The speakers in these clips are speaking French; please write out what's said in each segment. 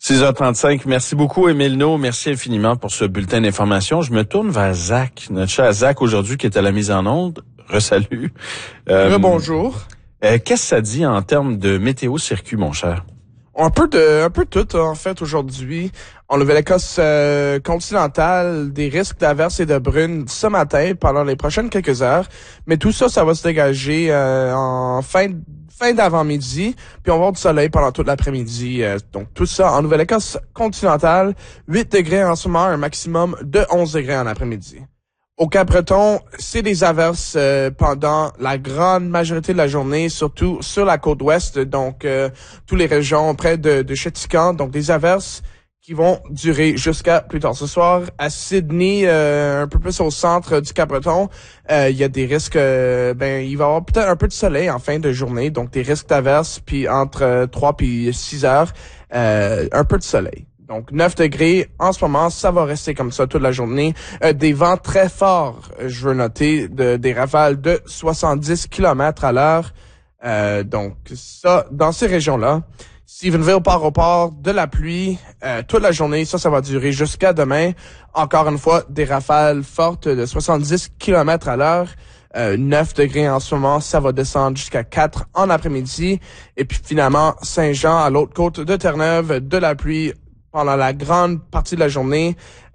6h35, merci beaucoup Émile No, merci infiniment pour ce bulletin d'information. Je me tourne vers Zach, notre cher Zach aujourd'hui qui est à la mise en onde. Resalut. Bonjour. Qu'est-ce que ça dit en termes de météo-circuit, mon cher? Un peu tout, en fait, aujourd'hui. En Nouvelle-Écosse continentale, des risques d'averses et de brunes ce matin pendant les prochaines quelques heures. Mais tout ça, ça va se dégager en fin d'avant-midi, puis on va avoir du soleil pendant toute l'après-midi. Donc tout ça en Nouvelle-Écosse continentale, 8 degrés en ce moment, un maximum de 11 degrés en après-midi. Au Cap-Breton, c'est des averses pendant la grande majorité de la journée, surtout sur la côte ouest, donc toutes les régions près de Chéticamp, donc des averses qui vont durer jusqu'à plus tard ce soir. À Sydney, un peu plus au centre du Cap-Breton, il y a des risques, il va y avoir peut-être un peu de soleil en fin de journée, donc des risques d'averses, puis entre 3 puis 6 heures, un peu de soleil. Donc 9 degrés en ce moment, ça va rester comme ça toute la journée. Des vents très forts, je veux noter, des rafales de 70 km à l'heure. Donc ça, dans ces régions-là. Stephenville, port de la pluie toute la journée. Ça va durer jusqu'à demain. Encore une fois, des rafales fortes de 70 km à l'heure. 9 degrés en ce moment, ça va descendre jusqu'à 4 en après-midi. Et puis finalement, Saint-Jean, à l'autre côte de Terre-Neuve, de la pluie pendant la grande partie de la journée.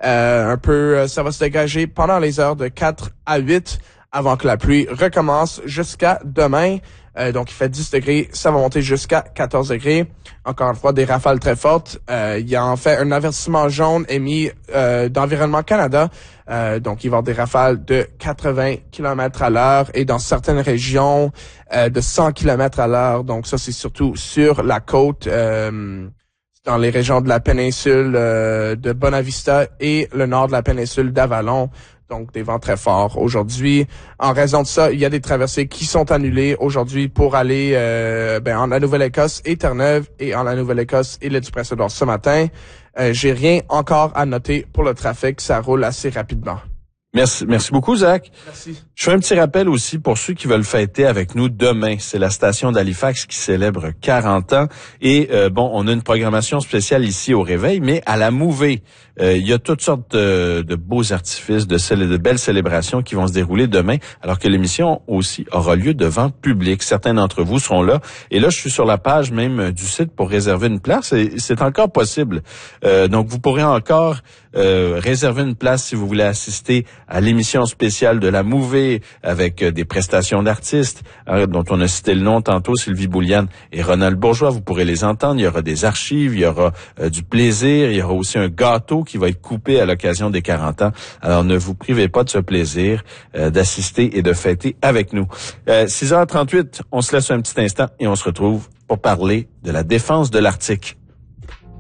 Ça va se dégager pendant les heures de 4 à 8 avant que la pluie recommence jusqu'à demain. Donc, il fait 10 degrés, ça va monter jusqu'à 14 degrés. Encore une fois, des rafales très fortes. Il y a en fait un avertissement jaune émis d'Environnement Canada. Donc, il va y avoir des rafales de 80 km à l'heure et dans certaines régions de 100 km à l'heure. Donc, ça, c'est surtout sur la côte, dans les régions de la péninsule de Bonavista et le nord de la péninsule d'Avalon. Donc, des vents très forts aujourd'hui. En raison de ça, il y a des traversées qui sont annulées aujourd'hui pour aller en la Nouvelle-Écosse et Terre-Neuve et en la Nouvelle-Écosse et l'île du Prince-Édouard ce matin. J'ai rien encore à noter pour le trafic. Ça roule assez rapidement. Merci beaucoup, Zach. Merci. Je fais un petit rappel aussi pour ceux qui veulent fêter avec nous demain. C'est la station d'Halifax qui célèbre 40 ans. Et on a une programmation spéciale ici au Réveil, mais à la Mouvée. Il y a toutes sortes de beaux artifices, de belles célébrations qui vont se dérouler demain, alors que l'émission aussi aura lieu devant public. Certains d'entre vous seront là. Et là, je suis sur la page même du site pour réserver une place. Et c'est encore possible. Donc, vous pourrez encore réserver une place si vous voulez assister à l'émission spéciale de la Mouvée avec des prestations d'artistes dont on a cité le nom tantôt, Sylvie Bouliane et Ronald Bourgeois. Vous pourrez les entendre. Il y aura des archives, il y aura du plaisir, il y aura aussi un gâteau qui va être coupé à l'occasion des 40 ans. Alors ne vous privez pas de ce plaisir d'assister et de fêter avec nous. 6h38, on se laisse un petit instant et on se retrouve pour parler de la défense de l'Arctique.